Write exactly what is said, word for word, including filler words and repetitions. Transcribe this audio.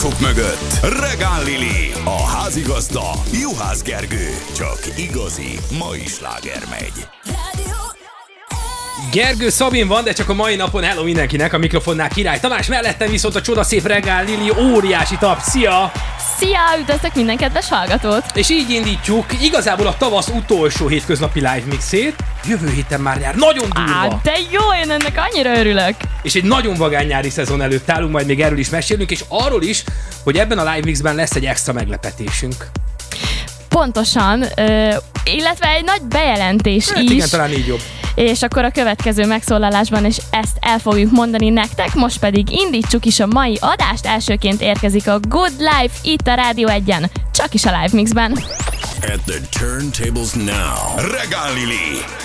mikrofok mögött Regál Lili, a házigazda Juhász Gergő. Csak igazi mai sláger megy. Gergő Szabin van, de csak a mai napon. Hello mindenkinek, a mikrofonnál Király Tamás, mellettem viszont a csodaszép Regál Lili, óriási tap. Szia! Szia! Üdvözlök minden kedves hallgatót! És így indítjuk igazából a tavasz utolsó hétköznapi live mixét. Jövő héten már jár, nagyon durva! Á, de jó, én ennek annyira örülök! És egy nagyon vagány nyári szezon előtt állunk, majd még erről is mesélünk, és arról is, hogy ebben a live mixben lesz egy extra meglepetésünk. Pontosan, ö, illetve egy nagy bejelentés hát is. Igen, talán így jobb. És akkor a következő megszólalásban is ezt el fogjuk mondani nektek, most pedig indítsuk is a mai adást. Elsőként érkezik a Good Life itt a Rádió egyen, csak is a Live Mixben. At the turntables now, Regál Lili.